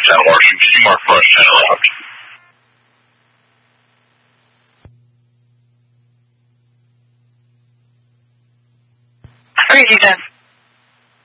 South Washington. Can you mark for us 10 left? Crazy, then.